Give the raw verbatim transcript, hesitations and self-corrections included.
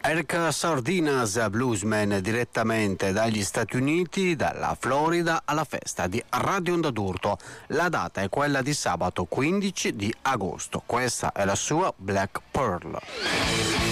Eric Sardinas, bluesman, direttamente dagli Stati Uniti, dalla Florida, alla festa di Radio Onda d'Urto. La data è quella di sabato quindici di agosto. Questa è la sua Black Pearl.